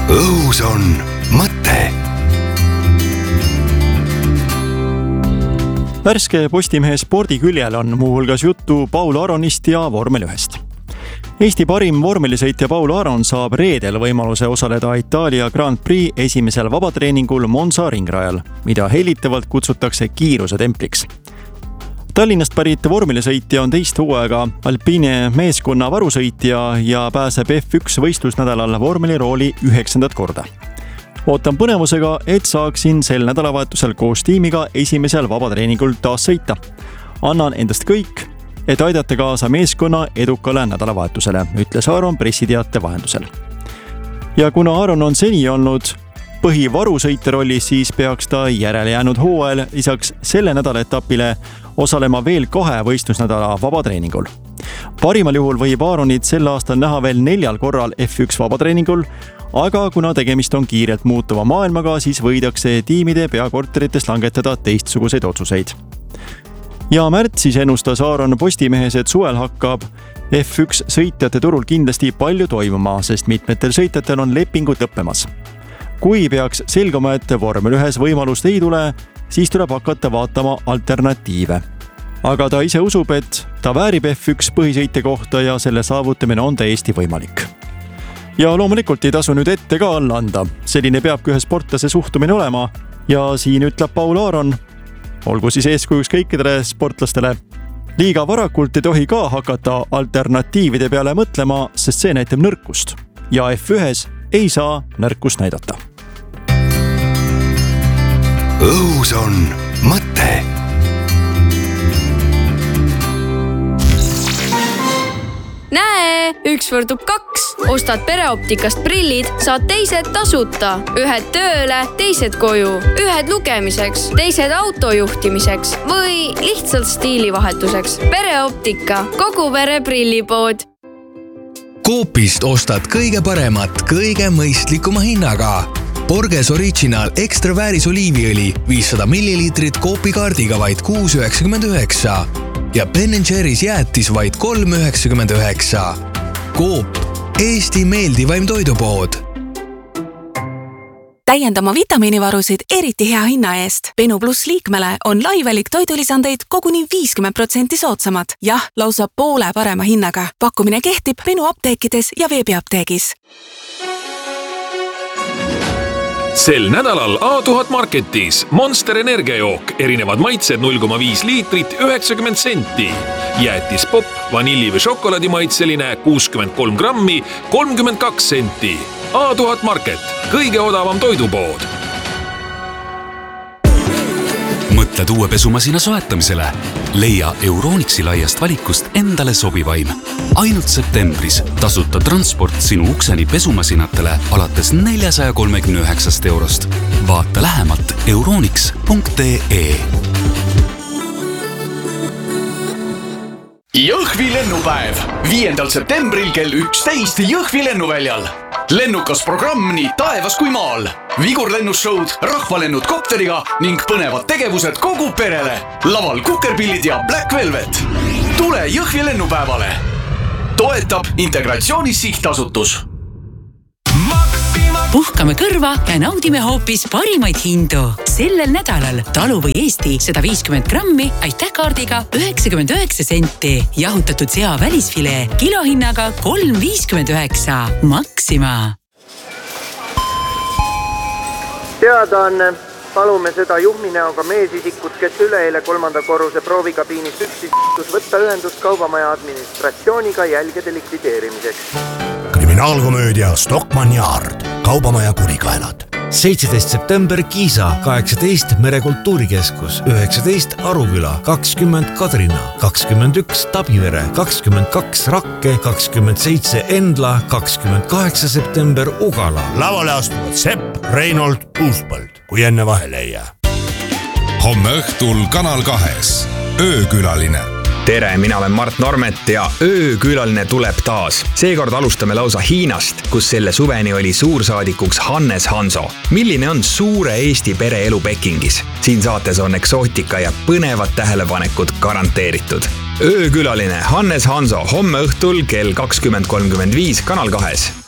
õhus on mõte. Värske Postimehe spordiküljel on muuhulgas juttu Paul Aronist ja vormel 1-st. Eesti parim vormelisõitja Paul Aron saab reedel võimaluse osaleda Itaalia Grand Prix esimesel vabatreeningul Monza ringrajal, mida hellitavalt kutsutakse kiiruse templiks. Tallinnast pärit vormelisõitja on teist hooaega Alpine meeskonna varusõitja ja pääseb F1 võistlusnädalal vormelirooli 9. korda. Ootan põnevusega, et saaksin sel nädalavahetusel koos tiimiga esimesel vabatreeningul taas sõita. Annan endast kõik, et aidata kaasa meeskonna edukale nädalavahetusele, ütles Aron pressiteate vahendusel. Ja kuna Aron on seni olnud põhivarusõitja rollis, siis peaks ta järele jäänud hooajal lisaks selle nädala etapile osalema veel 2 võistlusnädala vabatreeningul. Parimal juhul võib Aronit sel aastal näha veel 4 korral F1 vabatreeningul, aga kuna tegemist on kiirelt muutuva maailmaga, siis võidakse tiimide peakorterites langetada teistsuguseid otsuseid. Ja märtsis ennustas Aron Postimehes, et suvel hakkab F1 sõitjate turul kindlasti palju toimuma, sest mitmetel sõitjatel on lepingud lõppemas. Kui peaks selguma, et vormel 1 võimalust ei tule, siis tuleb hakata vaatama alternatiive. Aga ta ise usub, et ta väärib F1 põhisõitja kohta ja selle saavutamine on täiesti võimalik. Ja loomulikult ei tasu nüüd ette ka alla anda. Selline peabki ühe sportlase suhtumine olema ja siin ütleb Paul Aron, olgu siis eeskujuks kõikidele sportlastele. Liiga varakult ei tohi ka hakata alternatiivide peale mõtlema, sest see näitab nõrkust. Ja F1 ei saa nõrkust näidata. Õhus on mõte. Näe, 1 võrdub 2. Ostad pereoptikast prillid, saad teised tasuta. Ühed tööle, teised koju. Ühed lugemiseks, teised autojuhtimiseks või lihtsalt stiilivahetuseks. Pereoptika, kogu pere prillipood. Coopist ostad kõige paremat, kõige mõistlikuma hinnaga. Borges Original Extra vääris oliiviõli 500 milliliitrit Coopi kaardiga vaid 6,99 ja Ben & Jerry's jäätis vaid 3,99. Coop, Eesti meeldivaim toidupood. Täiendama vitamiinivarusid eriti hea hinna eest. Benu Plus liikmele on laivelik toidulisandeid koguni 50% soodsamad. Jah, lausa poole parema hinnaga. Pakkumine kehtib Benu apteekides ja veebiapteegis. Sel nädalal A1000 Marketis Monster energiajook, erinevad maitsed 0,5 liitrit 90 senti. Jäätis pop, vanilli või šokolaadi maitseline 63 grammi 32 senti. A1000 Market, kõige odavam toidupood. Mõtled uue pesumasina soetamisele? Leia Euronixi laiast valikust endale sobivaim. Ainult septembris tasuta transport sinu ukseni pesumasinatele alates 439 eurost. Vaata lähemalt euronix.ee. Jõhvi lennupäev 5. septembril kell 11 Jõhvi lennuväljal. Lennukas programm nii taevas kui maal. Vigurlennushowd, rahvalennud kopteriga ning põnevad tegevused kogu perele. Laval kukerpillid ja Black Velvet. Tule Jõhvi lennupäevale. Toetab Integratsioonis sihtasutus. Puhkame kõrva ja naudime hoopis parimaid hindu. Sellel nädalal Talu või Eesti 150 grammi aitähkaardiga 99 senti. Jahutatud sea välisfilee kilohinnaga 3,59. Maxima. Teadaanne. Palume seda juhminäoga meesisikut, kes üleeile 3. korruse proovikabiinis üksis võtta ühendust kaubamaja administratsiooniga jälgede likvideerimiseks. Kriminaalkomöödia Stockmann Yard, kaubamaja kurikaelad. 17. september Kiisa, 18 Merekultuurikeskus, 19 Aruküla, 20 Kadrina, 21 Tabivere, 22 Rakke, 27 Endla, 28 september Ugala. Lavale astuvad Sepp, Reinold, Uuspõld, kui enne vahele ei jää. Homme õhtul Kanal 2. Öökülaline. Tere, mina olen Mart Normet ja öökülaline tuleb taas. Seekord alustame lausa Hiinast, kus selle suveni oli suursaadikuks Hannes Hanso. Milline on suure Eesti pere elu Pekingis? Siin saates on eksootika ja põnevad tähelepanekud garanteeritud. Öökülaline Hannes Hanso homme õhtul kell 20.35 Kanal 2.